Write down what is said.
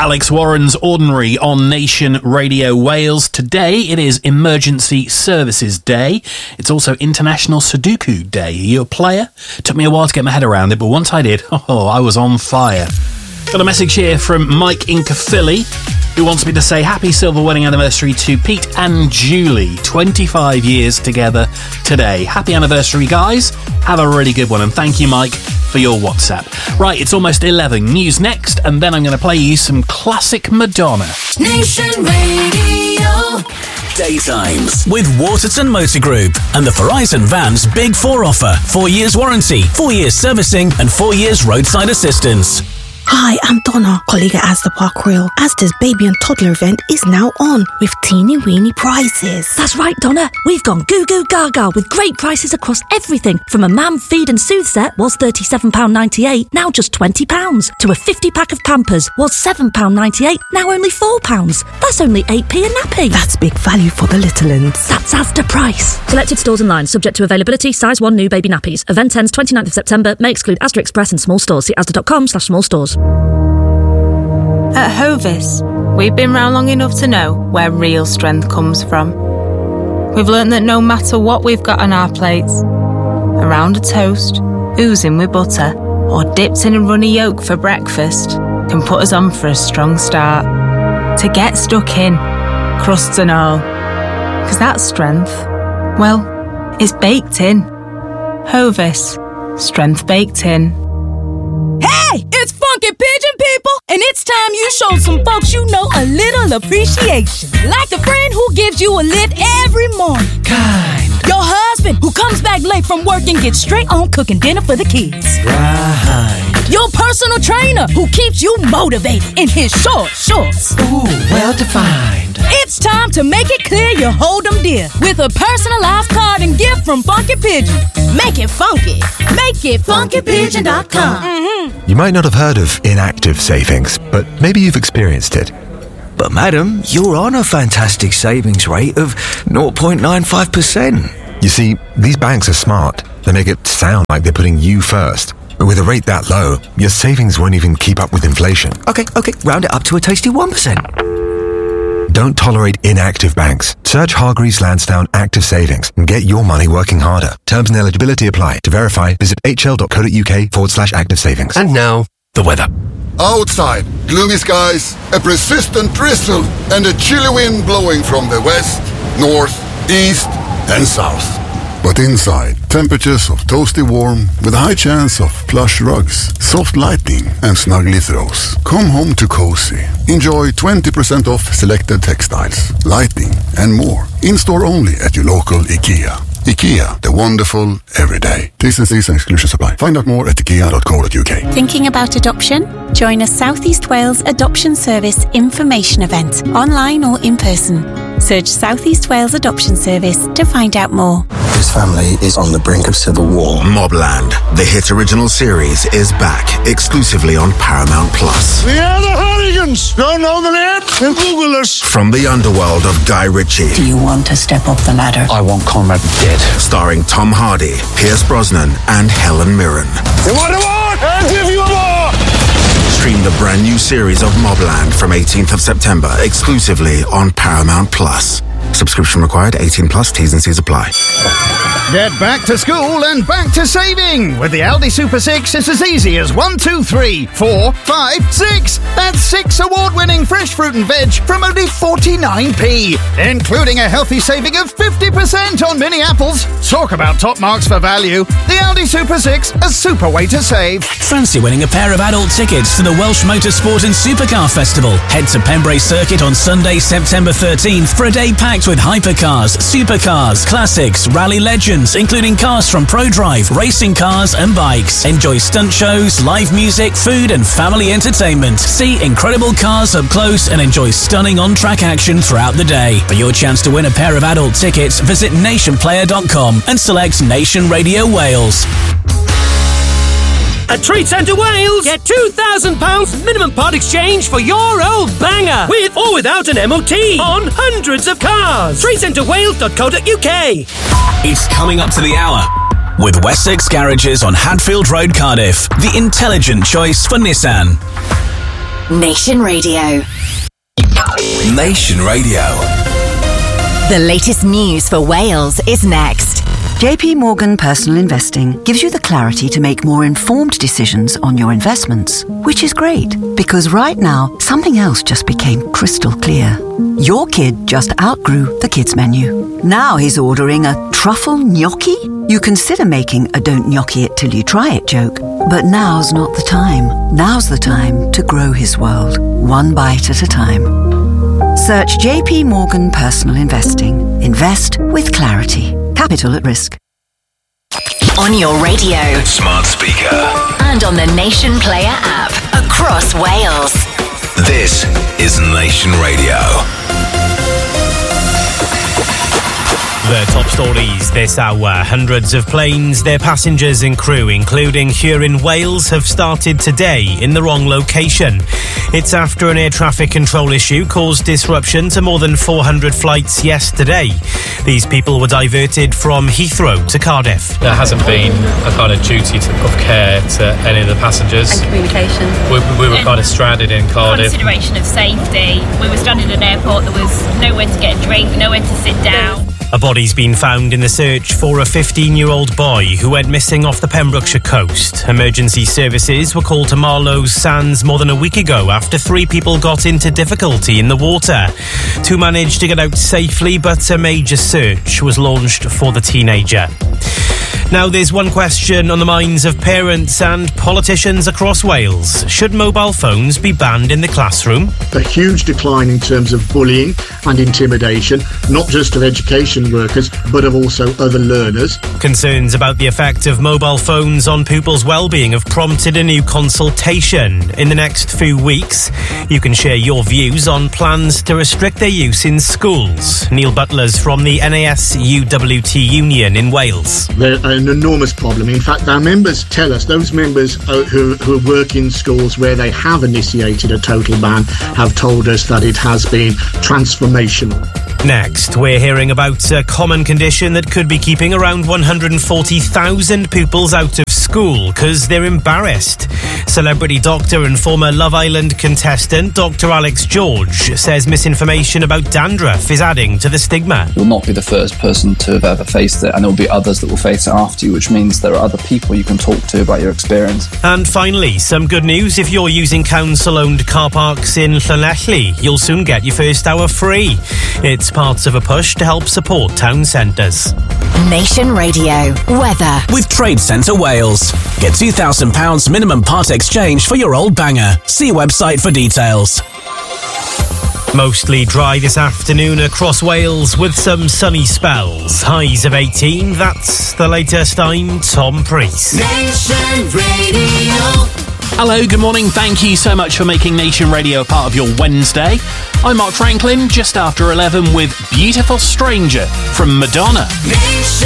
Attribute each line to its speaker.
Speaker 1: Alex Warren's Ordinary on Nation Radio Wales. Today it is Emergency Services Day. It's also International Sudoku Day. Are you a player? Took me a while to get my head around it, but once I did, I was on fire. Got a message here from Mike in Caerphilly, who wants me to say happy silver wedding anniversary to Pete and Julie. 25 years together today. Happy anniversary, guys. Have a really good one, and thank you, Mike, for your WhatsApp. Right, it's almost 11. News next, and then I'm going to play you some classic Madonna.
Speaker 2: Nation Radio.
Speaker 3: Daytimes with Waterton Motor Group and the Verizon Vans Big 4 offer. 4 years warranty, 4 years servicing, and 4 years roadside assistance.
Speaker 4: Hi, I'm Donna, colleague at Asda Park Royal. Asda's baby and toddler event is now on with teeny weeny prizes.
Speaker 5: That's right, Donna. We've gone goo goo gaga with great prices across everything. From a mam feed and soothe set was £37.98, now just £20. To a 50-pack of Pampers was £7.98, now only £4. That's only 8p a nappy.
Speaker 4: That's big value for the little uns.
Speaker 5: That's Asda price. Selected stores and lines, subject to availability. Size 1 new baby nappies. Event ends 29th of September. May exclude Asda Express and small stores. See asda.com/small stores.
Speaker 6: At Hovis, we've been round long enough to know where real strength comes from. We've learnt that no matter what we've got on our plates, a round of toast, oozing with butter, or dipped in a runny yolk for breakfast can put us on for a strong start. To get stuck in, crusts and all. 'Cause that strength, well, it's baked in. Hovis, strength baked in.
Speaker 7: Hey, it's Funky Pigeon, people, and it's time you show some folks you know a little appreciation. Like the friend who gives you a lift every morning.
Speaker 8: Kind.
Speaker 7: Your husband who comes back late from work and gets straight on cooking dinner for the kids.
Speaker 8: Right.
Speaker 7: Your personal trainer who keeps you motivated in his short shorts.
Speaker 8: Ooh, well defined.
Speaker 7: It's time to make it clear you hold them dear with a personalized card and gift from Funky Pigeon. Make it funky. Make it funkypigeon.com.
Speaker 9: You might not have heard of inactive savings, but maybe you've experienced it.
Speaker 10: But madam, you're on a fantastic savings rate of 0.95%.
Speaker 9: You see, these banks are smart. They make it sound like they're putting you first. But with a rate that low, your savings won't even keep up with inflation.
Speaker 10: Okay, round it up to a tasty 1%.
Speaker 9: Don't tolerate inactive banks. Search Hargreaves Lansdowne Active Savings and get your money working harder. Terms and eligibility apply. To verify, visit hl.co.uk/active savings.
Speaker 11: And now,
Speaker 9: the weather.
Speaker 11: Outside, gloomy skies, a persistent drizzle, and a chilly wind blowing from the west, north, east, and south. But inside, temperatures of toasty warm with a high chance of plush rugs, soft lighting, and snuggly throws. Come home to cozy. Enjoy 20% off selected textiles, lighting, and more. In-store only at your local IKEA. IKEA, the wonderful everyday. T's and C's and exclusions apply. Find out more at ikea.co.uk.
Speaker 12: Thinking about adoption? Join a South East Wales Adoption Service information event, online or in person. Search South East Wales Adoption Service to find out more.
Speaker 13: His family is on the brink of civil war.
Speaker 14: Mobland, the hit original series, is back exclusively on Paramount Plus.
Speaker 15: We are the Hooligans! Don't know the name? Then Google us.
Speaker 14: From the underworld of Guy Ritchie.
Speaker 16: Do you want to step up the ladder?
Speaker 13: I want Conrad dead.
Speaker 14: Starring Tom Hardy, Pierce Brosnan, and Helen Mirren.
Speaker 15: You want a war? I'll give you a war!
Speaker 14: Stream the brand new series of Mobland from 18th of September exclusively on Paramount Plus. Subscription required, 18 plus, T's and C's apply.
Speaker 17: Get back to school and back to saving. With the Aldi Super 6, it's as easy as 1, 2, 3, 4, 5, 6. That's 6 award-winning fresh fruit and veg from only 49p, including a healthy saving of 50% on mini apples. Talk about top marks for value. The Aldi Super 6, a super way to save.
Speaker 3: Fancy winning a pair of adult tickets to the Welsh Motorsport and Supercar Festival? Head to Pembrey Circuit on Sunday, September 13th for a day packed with hypercars, supercars, classics, rally legends, including cars from ProDrive, racing cars and bikes. Enjoy stunt shows, live music, food and family entertainment. See incredible cars up close and enjoy stunning on-track action throughout the day. For your chance to win a pair of adult tickets, visit nationplayer.com and select Nation Radio Wales.
Speaker 18: At Trade Centre Wales, get £2,000 minimum part exchange for your old banger, with or without an MOT, on hundreds of cars. TradeCentreWales.co.uk.
Speaker 3: It's coming up to the hour with Wessex Garages on Hadfield Road, Cardiff, the intelligent choice for Nissan.
Speaker 19: Nation Radio.
Speaker 20: Nation Radio.
Speaker 19: The latest news for Wales is next.
Speaker 21: JP Morgan Personal Investing gives you the clarity to make more informed decisions on your investments, which is great because right now something else just became crystal clear. Your kid just outgrew the kids menu. Now he's ordering a truffle gnocchi? You consider making a don't gnocchi it till you try it joke, but now's not the time. Now's the time to grow his world, one bite at a time. Search JP Morgan Personal Investing. Invest with clarity. Capital at risk.
Speaker 19: On your radio,
Speaker 20: Smart speaker.
Speaker 19: and on the Nation Player app across Wales.
Speaker 20: This is Nation Radio.
Speaker 22: The top stories this hour. Hundreds of planes, their passengers and crew, including here in Wales, have started today in the wrong location. It's after an air traffic control issue caused disruption to more than 400 flights yesterday. These people were diverted from Heathrow to Cardiff.
Speaker 23: There hasn't been a kind of duty of care to any of the passengers.
Speaker 24: And communication.
Speaker 23: We were kind of stranded in Cardiff.
Speaker 24: Consideration of safety. We were stranded at an airport. There was nowhere to get a drink, nowhere to sit down.
Speaker 22: A body's been found in the search for a 15-year-old boy who went missing off the Pembrokeshire coast. Emergency services were called to Marlowe's Sands more than a week ago after 3 people got into difficulty in the water. 2 managed to get out safely, but a major search was launched for the teenager. Now, there's one question on the minds of parents and politicians across Wales. Should mobile phones be banned in the classroom?
Speaker 25: A huge decline in terms of bullying and intimidation, not just of education workers, but of also other learners.
Speaker 22: Concerns about the effect of mobile phones on pupils' well-being have prompted a new consultation. In the next few weeks, you can share your views on plans to restrict their use in schools. Neil Butler's from the NASUWT Union in Wales.
Speaker 25: They're an enormous problem. In fact, our members tell us, those members who work in schools where they have initiated a total ban have told us that it has been transformational.
Speaker 22: Next, we're hearing about a common condition that could be keeping around 140,000 pupils out of school because they're embarrassed. Celebrity doctor and former Love Island contestant Dr. Alex George says misinformation about dandruff is adding to the stigma.
Speaker 26: You'll not be the first person to have ever faced it, and there will be others that will face it after you, which means there are other people you can talk to about your experience.
Speaker 22: And finally, some good news. If you're using council-owned car parks in Llanelli, you'll soon get your first hour free. It's part of a push to help support town centres.
Speaker 19: Nation Radio. Weather.
Speaker 3: With Trade Centre Wales. Get £2,000 minimum part exchange for your old banger. See website for details.
Speaker 22: Mostly dry this afternoon across Wales with some sunny spells. Highs of 18. That's the latest. I'm Tom Priest.
Speaker 2: Nation Radio.
Speaker 1: Hello, good morning. Thank you so much for making Nation Radio a part of your Wednesday. I'm Mark Franklin, just after 11 with Beautiful Stranger from Madonna.